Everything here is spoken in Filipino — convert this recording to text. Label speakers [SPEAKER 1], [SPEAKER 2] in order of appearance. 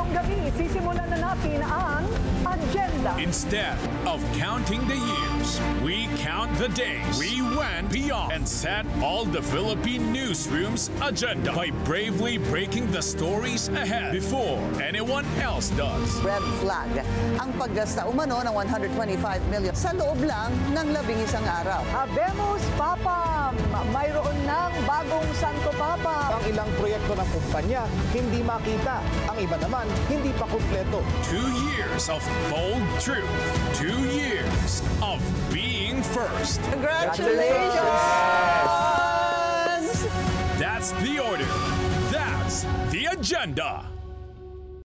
[SPEAKER 1] Ngayong gabi, sisimulan na natin ang agenda.
[SPEAKER 2] Instead of counting the years, we count the days. We went beyond and set all the Philippine newsroom's agenda by bravely breaking the stories ahead before anyone else does.
[SPEAKER 3] Red flag ang paggasta umano ng 125 million sa loob lang ng 11 araw.
[SPEAKER 1] Habemos Papa, mayroon ng bagong Santo Papa.
[SPEAKER 4] Ang ilang proyekto ng kumpanya hindi makita. Ang iba naman hindi pa kumpleto.
[SPEAKER 2] 2 years of bold truth. 2 years of being first.
[SPEAKER 3] Congratulations!
[SPEAKER 2] That's the order. That's the agenda.